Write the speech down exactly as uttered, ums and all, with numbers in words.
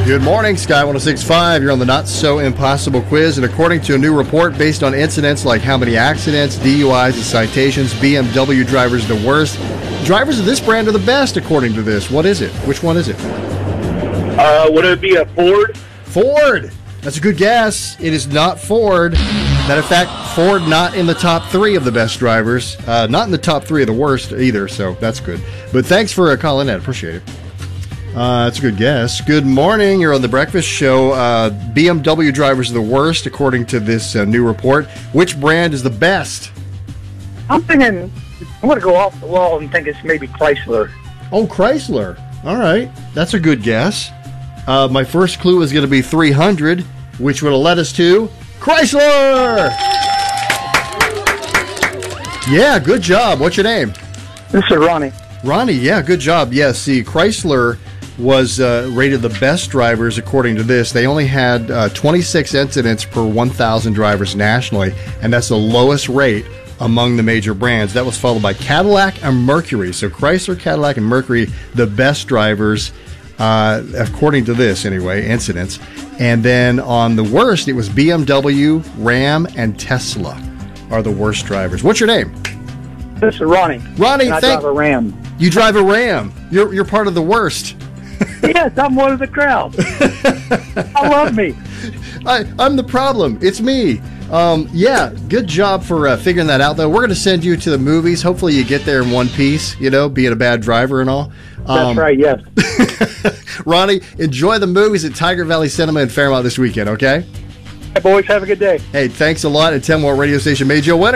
Good morning, Sky one oh six point five. You're on the Not So Impossible quiz, and according to a new report based on incidents like how many accidents, D U Is, and citations, B M W drivers are the worst. Drivers of this brand are the best, according to this. What is it? Which one is it? Uh, would it be a Ford? Ford. That's a good guess. It is not Ford. Matter of fact, Ford not in the top three of the best drivers. Uh, not in the top three of the worst either, so that's good. But thanks for uh, calling in. Appreciate it. Uh, that's a good guess. Good morning. You're on The Breakfast Show. Uh, B M W drivers are the worst, according to this uh, new report. Which brand is the best? I'm thinking, I'm going to go off the wall and think it's maybe Chrysler. Oh, Chrysler. All right. That's a good guess. Uh, my first clue is going to be three hundred, which would have led us to Chrysler! Yeah, good job. What's your name? This is Ronnie. Ronnie, yeah, good job. Yeah, see, Chrysler was uh, rated the best drivers according to this. They only had uh, twenty-six incidents per one thousand drivers nationally, and that's the lowest rate among the major brands. That was followed by Cadillac and Mercury. So Chrysler, Cadillac, and Mercury, the best drivers, uh, according to this anyway, incidents. And then on the worst, it was B M W, Ram, and Tesla are the worst drivers. What's your name? This is Ronnie. Ronnie, and I thank- drive a Ram. You drive a Ram. You're you're part of the worst. Yes, I'm one of the crowd. I love me. I, I'm the problem. It's me. Um, yeah, good job for uh, figuring that out, though. We're going to send you to the movies. Hopefully you get there in one piece, you know, being a bad driver and all. Um, That's right, yes. Ronnie, enjoy the movies at Tiger Valley Cinema in Fairmont this weekend, okay? Hey, boys, have a good day. Hey, thanks a lot. And tell me what radio station made you a winner.